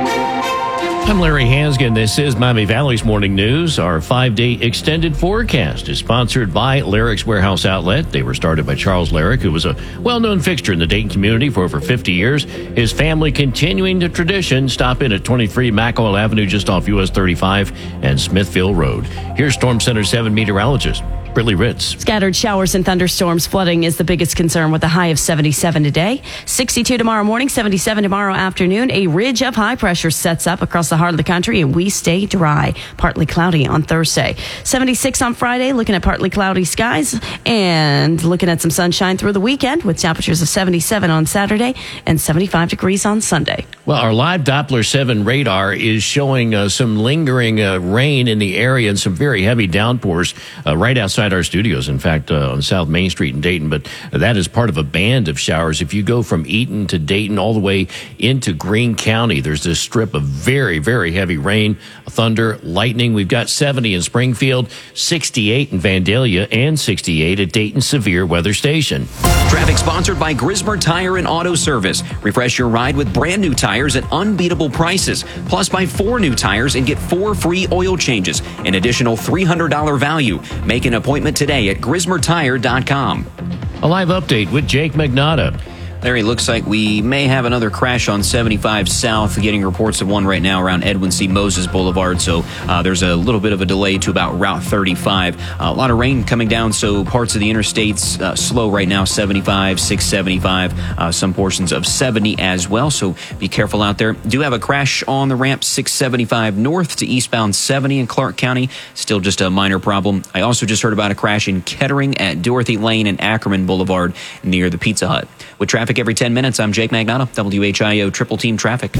I'm Larry Hansgen. This is Miami Valley's Morning News. Our five-day extended forecast is sponsored by Larrick's Warehouse Outlet. They were started by Charles Larrick, who was a well-known fixture in the Dayton community for over fifty years. His family continuing the tradition. Stop in at twenty-three McElwell Avenue, just off U S thirty-five and Smithfield Road. Here's Storm Center seven meteorologist Brittany Ritz. Scattered showers and thunderstorms. Flooding is the biggest concern with a high of seventy-seven today. sixty-two tomorrow morning, seventy-seven tomorrow afternoon. A ridge of high pressure sets up across the heart of the country and we stay dry. Partly cloudy on Thursday. seventy-six on Friday, looking at partly cloudy skies and looking at some sunshine through the weekend with temperatures of seventy-seven on Saturday and seventy-five degrees on Sunday. Well, our live Doppler seven radar is showing uh, some lingering uh, rain in the area and some very heavy downpours uh, right outside our studios, in fact, uh, on South Main Street in Dayton. But that is part of a band of showers. If you go from Eaton to Dayton all the way into Greene County, there's this strip of very, very heavy rain, thunder, lightning. We've got seventy in Springfield, sixty-eight in Vandalia, and sixty-eight at Dayton Severe Weather Station. Traffic sponsored by Grismer Tire and Auto Service. Refresh your ride with brand new tires at unbeatable prices. Plus, buy four new tires and get four free oil changes. An additional three hundred dollars value. Make an appointment today at grismer tire dot com. A live update with Jake Magnotta. Larry, looks like we may have another crash on seventy-five South, getting reports of one right now around Edwin C. Moses Boulevard. So uh, there's a little bit of a delay to about Route thirty-five. Uh, a lot of rain coming down, so parts of the interstates uh, slow right now, seventy-five, six seventy-five, uh, some portions of seventy as well. So be careful out there. Do have a crash on the ramp six seventy-five north to eastbound seventy in Clark County. Still just a minor problem. I also just heard about a crash in Kettering at Dorothy Lane and Ackerman Boulevard near the Pizza Hut. With traffic every ten minutes, I'm Jake Magnotta, W H I O Triple Team Traffic.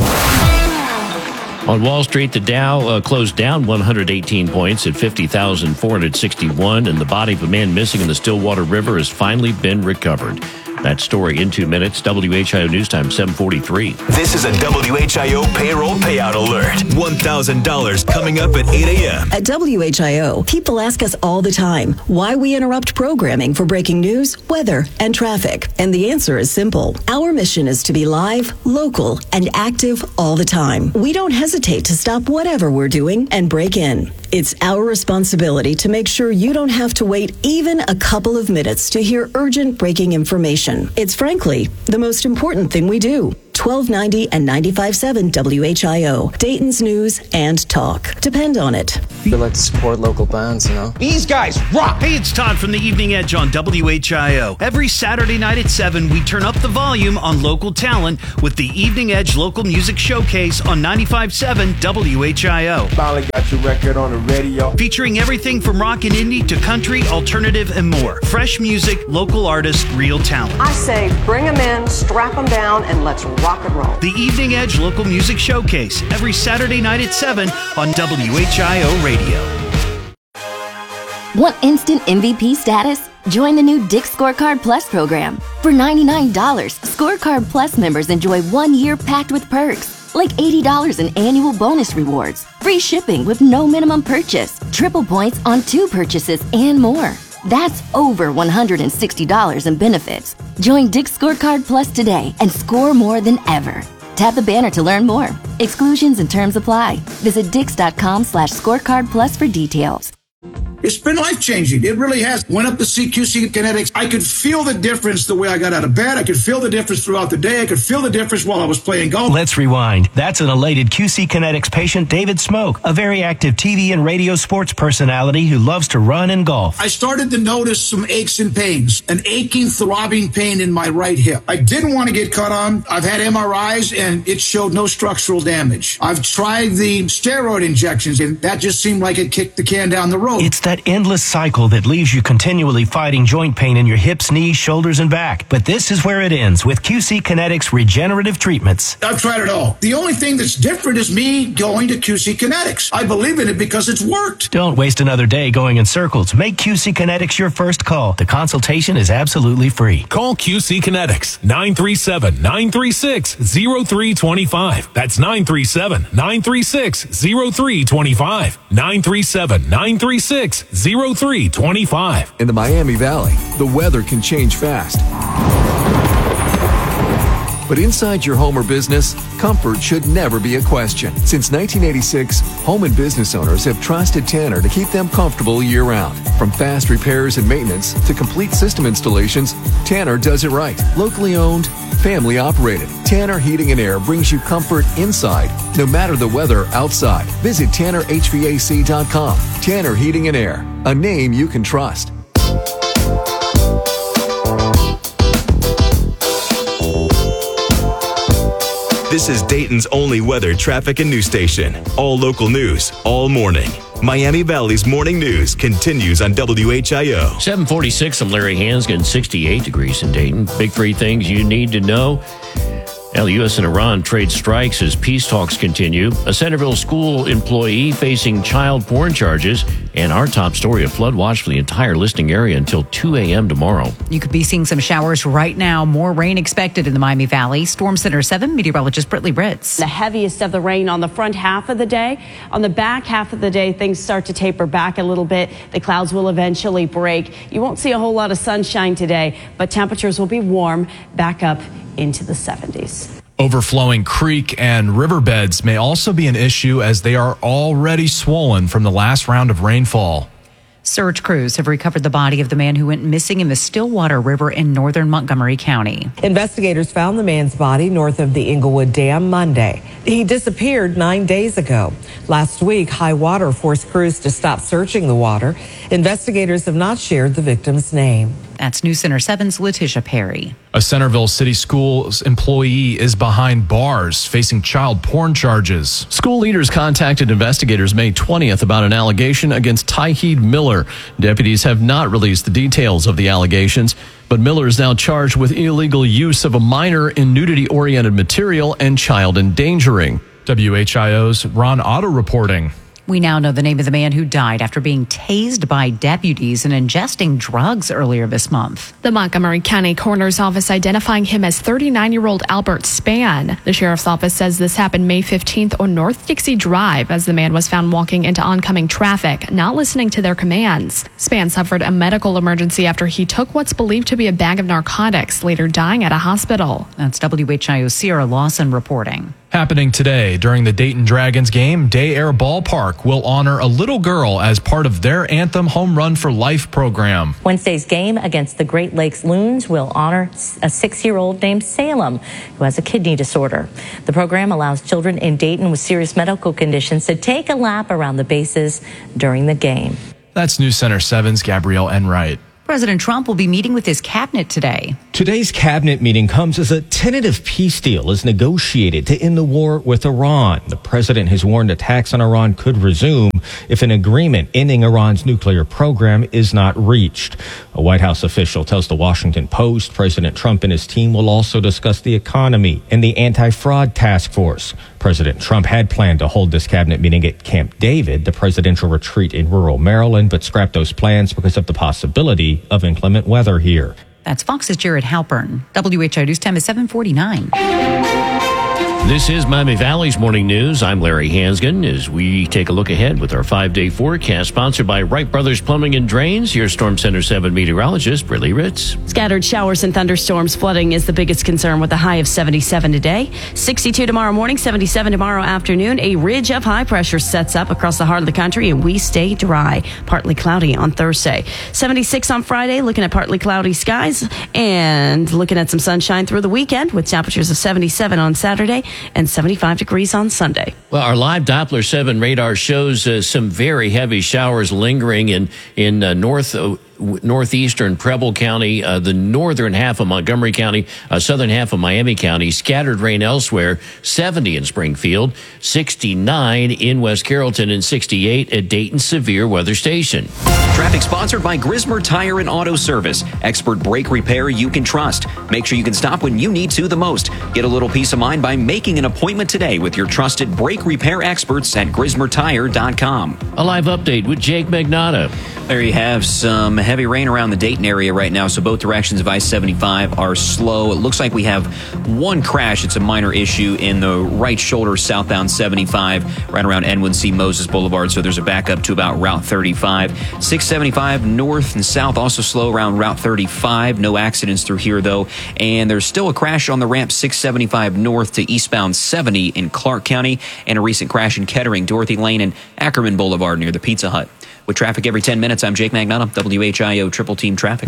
On Wall Street, the Dow uh, closed down one hundred eighteen points at fifty thousand four hundred sixty-one, and the body of a man missing in the Stillwater River has finally been recovered. That story in two minutes. W H I O News Time, seven forty-three. This is a W H I O payroll payout alert. one thousand dollars coming up at eight a.m. At W H I O, people ask us all the time why we interrupt programming for breaking news, weather, and traffic. And the answer is simple. Our mission is to be live, local, and active all the time. We don't hesitate to stop whatever we're doing and break in. It's our responsibility to make sure you don't have to wait even a couple of minutes to hear urgent breaking information. It's frankly the most important thing we do. twelve ninety and ninety-five point seven W H I O, Dayton's news and talk. Depend on it. We like to support local bands, you know. These guys rock! Hey, it's Todd from the Evening Edge on W H I O. Every Saturday night at seven, we turn up the volume on local talent with the Evening Edge Local Music Showcase on ninety-five point seven W H I O. Finally got your record on the radio. Featuring everything from rock and indie to country, alternative, and more. Fresh music, local artists, real talent. I say bring them in, strap them down, and let's rock and roll. The Evening Edge Local Music Showcase, every Saturday night at seven on W H I O Radio. Want instant M V P status? Join the new Dick's Scorecard Plus program. For ninety-nine dollars, Scorecard Plus members enjoy one year packed with perks, like eighty dollars in annual bonus rewards, free shipping with no minimum purchase, triple points on two purchases, and more. That's over one hundred sixty dollars in benefits. Join Dick's Scorecard Plus today and score more than ever. Tap the banner to learn more. Exclusions and terms apply. Visit dix.com slash scorecard plus for details. It's been life-changing. It really has. Went up to see Q C Kinetics. I could feel the difference the way I got out of bed. I could feel the difference throughout the day. I could feel the difference while I was playing golf. Let's rewind. That's an elated Q C Kinetics patient, David Smoke, a very active T V and radio sports personality who loves to run and golf. I started to notice some aches and pains, an aching, throbbing pain in my right hip. I didn't want to get cut on. I've had M R Is, and it showed no structural damage. I've tried the steroid injections, and that just seemed like it kicked the can down the road. It's that endless cycle that leaves you continually fighting joint pain in your hips, knees, shoulders, and back. But this is where it ends with Q C Kinetics regenerative treatments. I've tried it all. The only thing that's different is me going to Q C Kinetics. I believe in it because it's worked. Don't waste another day going in circles. Make Q C Kinetics your first call. The consultation is absolutely free. Call Q C Kinetics, nine three seven, nine three six, zero three two five. That's nine three seven, nine three six, zero three two five. nine three seven, nine three six, zero three two five. In the Miami Valley, the weather can change fast. But inside your home or business, comfort should never be a question. Since nineteen eighty-six, home and business owners have trusted Tanner to keep them comfortable year-round. From fast repairs and maintenance to complete system installations, Tanner does it right. Locally owned, family operated. Tanner Heating and Air brings you comfort inside, no matter the weather outside. Visit Tanner H V A C dot com. Tanner Heating and Air, a name you can trust. This is Dayton's only weather, traffic, and news station. All local news, all morning. Miami Valley's morning news continues on W H I O. seven forty-six, I'm Larry Hansgen, sixty-eight degrees in Dayton. Big three things you need to know. Now, the U S and Iran trade strikes as peace talks continue. A Centerville school employee facing child porn charges. And our top story, a flood watch for the entire listening area until two a.m. tomorrow. You could be seeing some showers right now. More rain expected in the Miami Valley. Storm Center seven meteorologist Brittany Ritz. The heaviest of the rain on the front half of the day. On the back half of the day, things start to taper back a little bit. The clouds will eventually break. You won't see a whole lot of sunshine today, but temperatures will be warm back up into the seventies. Overflowing creek and riverbeds may also be an issue as they are already swollen from the last round of rainfall. Search crews have recovered the body of the man who went missing in the Stillwater River in northern Montgomery County. Investigators found the man's body north of the Inglewood Dam Monday. He disappeared nine days ago. Last week, high water forced crews to stop searching the water. Investigators have not shared the victim's name. That's News Center seven's Letitia Perry. A Centerville City Schools employee is behind bars facing child porn charges. School leaders contacted investigators May twentieth about an allegation against Tyheed Miller. Deputies have not released the details of the allegations, but Miller is now charged with illegal use of a minor in nudity-oriented material and child endangering. W H I O's Ron Otto reporting. We now know the name of the man who died after being tased by deputies and ingesting drugs earlier this month. The Montgomery County Coroner's Office identifying him as thirty-nine-year-old Albert Spann. The sheriff's office says this happened May fifteenth on North Dixie Drive as the man was found walking into oncoming traffic, not listening to their commands. Spann suffered a medical emergency after he took what's believed to be a bag of narcotics, later dying at a hospital. That's W H I O Sierra Lawson reporting. Happening today during the Dayton Dragons game, Day Air Ballpark will honor a little girl as part of their Anthem Home Run for Life program. Wednesday's game against the Great Lakes Loons will honor a six-year-old named Salem who has a kidney disorder. The program allows children in Dayton with serious medical conditions to take a lap around the bases during the game. That's News Center seven's Gabrielle Enright. President Trump will be meeting with his cabinet today. Today's cabinet meeting comes as a tentative peace deal is negotiated to end the war with Iran. The president has warned attacks on Iran could resume if an agreement ending Iran's nuclear program is not reached. A White House official tells the Washington Post President Trump and his team will also discuss the economy and the anti-fraud task force. President Trump had planned to hold this cabinet meeting at Camp David, the presidential retreat in rural Maryland, but scrapped those plans because of the possibility of inclement weather here. That's Fox's Jared Halpern. W H I O News time is seven forty-nine. This is Miami Valley's Morning News. I'm Larry Hansgen as we take a look ahead with our five-day forecast sponsored by Wright Brothers Plumbing and Drains. Here's Storm Center seven meteorologist Briley Ritz. Scattered showers and thunderstorms. Flooding is the biggest concern with a high of seventy-seven today. sixty-two tomorrow morning, seventy-seven tomorrow afternoon. A ridge of high pressure sets up across the heart of the country and we stay dry. Partly cloudy on Thursday. seventy-six on Friday, looking at partly cloudy skies and looking at some sunshine through the weekend with temperatures of seventy-seven on Saturday and seventy-five degrees on Sunday. Well, our live Doppler seven radar shows uh, some very heavy showers lingering in in uh, north uh, northeastern Preble County, uh, the northern half of Montgomery County, uh, southern half of Miami County. Scattered rain elsewhere. seventy in Springfield, sixty-nine in West Carrollton, and sixty-eight at Dayton Severe Weather Station. Traffic sponsored by Grismer Tire and Auto Service. Expert brake repair you can trust. Make sure you can stop when you need to the most. Get a little peace of mind by making an appointment today with your trusted brake repair experts at grismer tire dot com. A live update with Jake Magnotta. There you have some heavy rain around the Dayton area right now, so both directions of I seventy-five are slow. It looks like we have one crash. It's a minor issue in the right shoulder southbound seventy-five, right around N one C Moses Boulevard, so there's a backup to about Route thirty-five. six seventy-five north and south also slow around Route thirty-five. No accidents through here, though. And there's still a crash on the ramp six seventy-five north to eastbound seventy in Clark County, and a recent crash in Kettering, Dorothy Lane, and Ackerman Boulevard near the Pizza Hut. With traffic every ten minutes, I'm Jake Magnotta, W H I O Triple Team Traffic.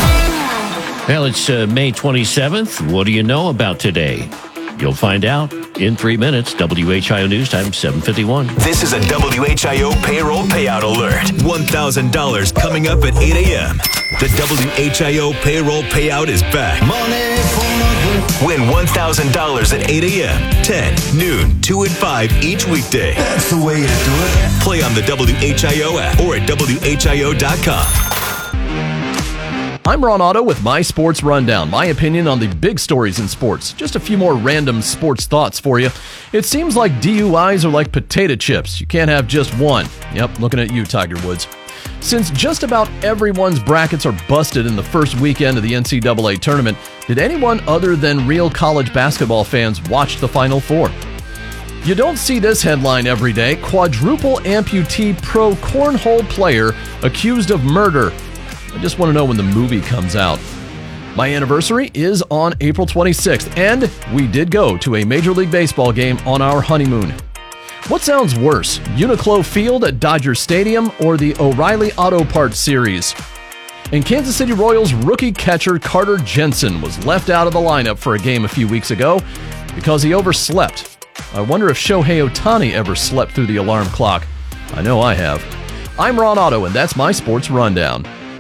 Well, it's uh, May twenty-seventh. What do you know about today? You'll find out in three minutes. W H I O News Time, seven fifty-one. This is a W H I O payroll payout alert. one thousand dollars coming up at eight a.m. The W H I O payroll payout is back. Money for my Win one thousand dollars at eight a.m., ten, noon, two, and five each weekday. That's the way you do it. Play on the W H I O app or at W H I O dot com. I'm Ron Otto with My Sports Rundown, my opinion on the big stories in sports. Just a few more random sports thoughts for you. It seems like D U Is are like potato chips. You can't have just one. Yep, looking at you, Tiger Woods. Since just about everyone's brackets are busted in the first weekend of the N C double A tournament, did anyone other than real college basketball fans watch the Final Four? You don't see this headline every day. Quadruple amputee pro cornhole player accused of murder. I just want to know when the movie comes out. My anniversary is on April twenty-sixth, and we did go to a Major League Baseball game on our honeymoon. What sounds worse, Uniqlo Field at Dodger Stadium or the O'Reilly Auto Parts Series? And Kansas City Royals rookie catcher Carter Jensen was left out of the lineup for a game a few weeks ago because he overslept. I wonder if Shohei Ohtani ever slept through the alarm clock. I know I have. I'm Ron Otto, and that's my Sports Rundown. Want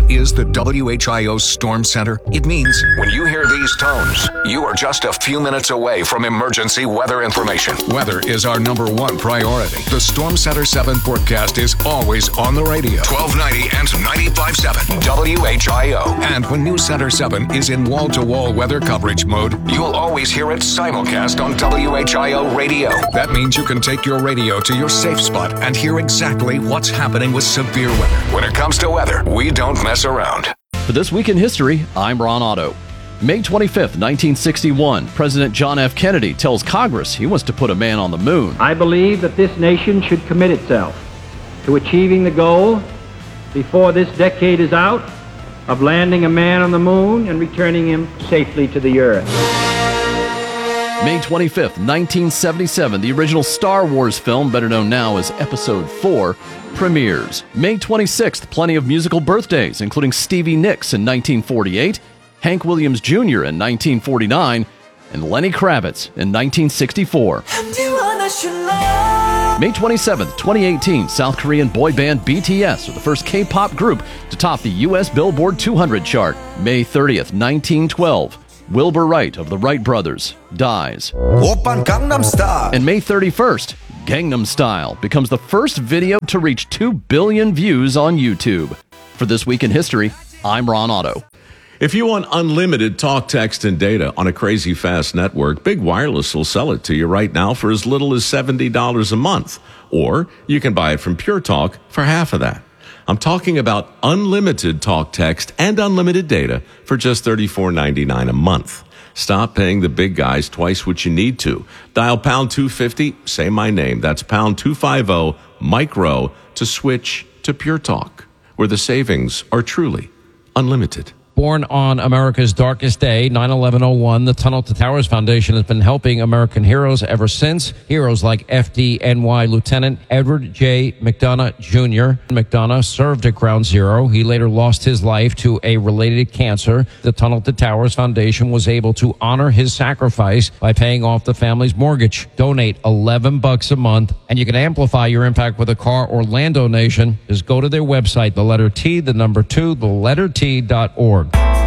What is the W H I O Storm Center? It means when you hear these tones, you are just a few minutes away from emergency weather information. Weather is our number one priority. The Storm Center seven forecast is always on the radio. twelve ninety and ninety-five point seven W H I O. And when News Center seven is in wall-to-wall weather coverage mode, you'll always hear it simulcast on W H I O radio. That means you can take your radio to your safe spot and hear exactly what's happening with severe weather. When it comes to weather, we don't mess around. For This Week in History, I'm Ron Otto. May twenty-fifth, nineteen sixty-one, President John F. Kennedy tells Congress he wants to put a man on the moon. I believe that this nation should commit itself to achieving the goal before this decade is out of landing a man on the moon and returning him safely to the earth. May twenty-fifth, nineteen seventy-seven, the original Star Wars film, better known now as Episode four, premieres. May twenty-sixth, plenty of musical birthdays, including Stevie Nicks in nineteen forty-eight, Hank Williams Junior in nineteen forty-nine, and Lenny Kravitz in nineteen sixty-four. May twenty-seventh, twenty eighteen, South Korean boy band B T S are the first K-pop group to top the U S Billboard two hundred chart. May thirtieth, nineteen twelve, Wilbur Wright of the Wright Brothers dies. And May thirty-first, Gangnam Style becomes the first video to reach two billion views on YouTube. For This Week in History, I'm Ron Otto. If you want unlimited talk, text, and data on a crazy fast network, Big Wireless will sell it to you right now for as little as seventy dollars a month. Or you can buy it from Pure Talk for half of that. I'm talking about unlimited talk, text, and unlimited data for just thirty-four ninety-nine a month. Stop paying the big guys twice what you need to. Dial pound two fifty, say my name. That's pound two fifty, micro, to switch to Pure Talk, where the savings are truly unlimited. Born on America's darkest day, nine eleven oh one, the Tunnel to Towers Foundation has been helping American heroes ever since. Heroes like F D N Y Lieutenant Edward J. McDonough Junior McDonough served at Ground Zero. He later lost his life to a related cancer. The Tunnel to Towers Foundation was able to honor his sacrifice by paying off the family's mortgage. Donate eleven bucks a month, and you can amplify your impact with a car or land donation. Just go to their website, the letter T, the number two, the letter T dot org.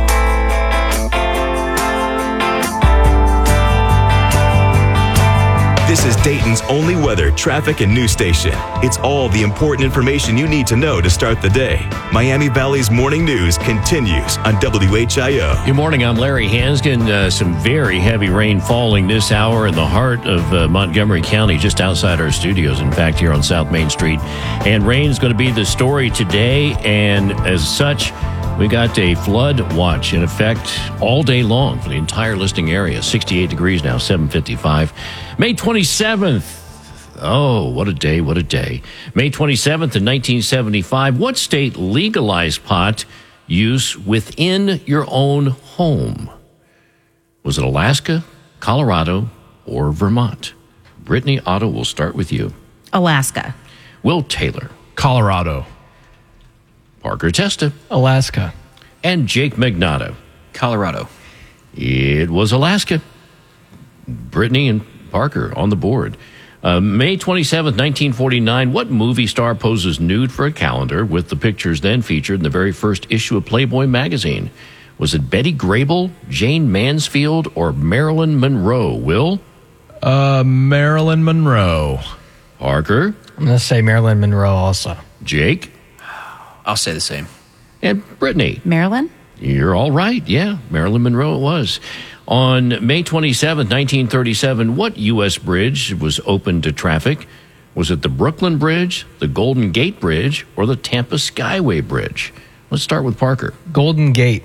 This is Dayton's only weather, traffic, and news station. It's all the important information you need to know to start the day. Miami Valley's morning news continues on W H I O. Good morning, I'm Larry Hanskin. Uh, some very heavy rain falling this hour in the heart of uh, Montgomery County, just outside our studios, in fact, here on South Main Street. And rain is going to be the story today, and as such, we got a flood watch in effect all day long for the entire listing area. sixty-eight degrees now, seven fifty-five. May twenty-seventh. Oh, what a day, what a day. May twenty-seventh in nineteen seventy-five. What state legalized pot use within your own home? Was it Alaska, Colorado, or Vermont? Brittany Otto, will start with you. Alaska. Will Taylor. Colorado. Parker Testa. Alaska. And Jake Magnato. Colorado. It was Alaska. Brittany and Parker on the board. Uh, May twenty-seventh, nineteen forty-nine, what movie star poses nude for a calendar with the pictures then featured in the very first issue of Playboy magazine? Was it Betty Grable, Jane Mansfield, or Marilyn Monroe? Will? Uh, Marilyn Monroe. Parker? I'm going to say Marilyn Monroe also. Jake? I'll say the same. And Brittany? Marilyn? You're all right. Yeah, Marilyn Monroe it was. On May twenty-seventh, nineteen thirty-seven, what U S bridge was open to traffic? Was it the Brooklyn Bridge, the Golden Gate Bridge, or the Tampa Skyway Bridge? Let's start with Parker. Golden Gate.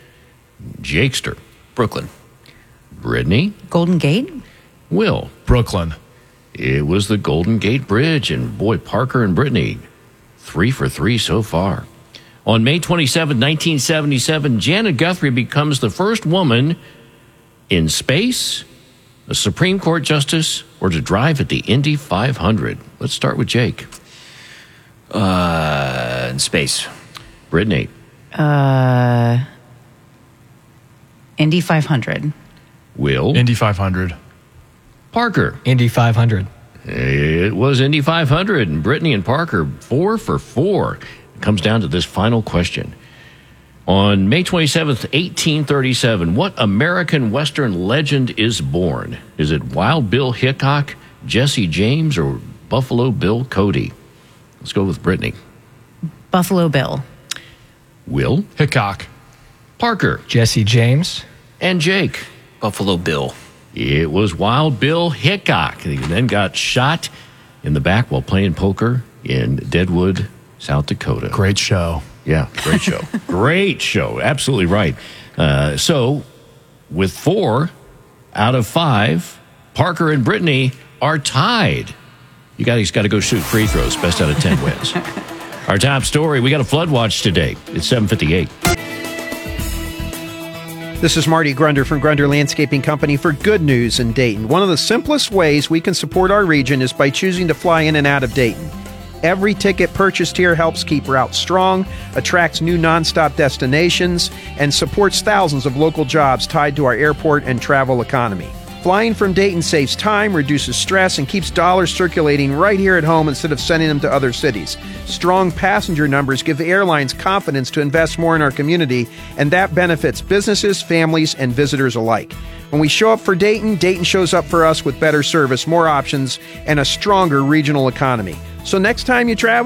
Jakester. Brooklyn. Brittany. Golden Gate. Will. Brooklyn. It was the Golden Gate Bridge, and boy, Parker and Brittany, three for three so far. On May twenty-seventh, nineteen seventy-seven, Janet Guthrie becomes the first woman in space, a Supreme Court justice, or to drive at the Indy five hundred. Let's start with Jake. Uh, in space. Brittany. Uh, Indy five hundred. Will. Indy five hundred. Parker. Indy five hundred. It was Indy five hundred, and Brittany and Parker, four for four. It comes down to this final question. On May twenty-seventh, eighteen thirty-seven, what American Western legend is born? Is it Wild Bill Hickok, Jesse James, or Buffalo Bill Cody? Let's go with Brittany. Buffalo Bill. Will? Hickok. Parker. Jesse James. And Jake. Buffalo Bill. It was Wild Bill Hickok. He then got shot in the back while playing poker in Deadwood, South Dakota. Great show. Yeah, great show. Great show. Absolutely right. Uh, so, with four out of five, Parker and Brittany are tied. You guys got to go shoot free throws. Best out of ten wins. Our top story, we got a flood watch today. It's seven fifty-eight. This is Marty Grunder from Grunder Landscaping Company for Good News in Dayton. One of the simplest ways we can support our region is by choosing to fly in and out of Dayton. Every ticket purchased here helps keep routes strong, attracts new nonstop destinations, and supports thousands of local jobs tied to our airport and travel economy. Flying from Dayton saves time, reduces stress, and keeps dollars circulating right here at home instead of sending them to other cities. Strong passenger numbers give the airlines confidence to invest more in our community, and that benefits businesses, families, and visitors alike. When we show up for Dayton, Dayton shows up for us with better service, more options, and a stronger regional economy. So next time you travel,